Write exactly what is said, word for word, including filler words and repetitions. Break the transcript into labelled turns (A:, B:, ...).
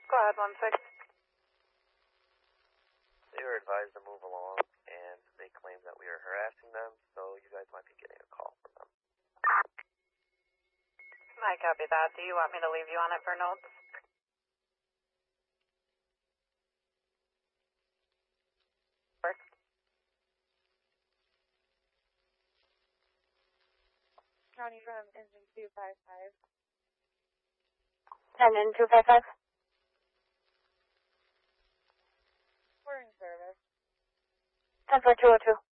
A: Go ahead, one six.
B: They were advised to move along, and they claim that we are harassing them, so you guys might be getting a call from them.
A: I copy that. Do you want me to leave you on it for notes? Work.
C: County from engine two five five.
A: Engine two five five.
C: We're in service.
A: ten four two oh two.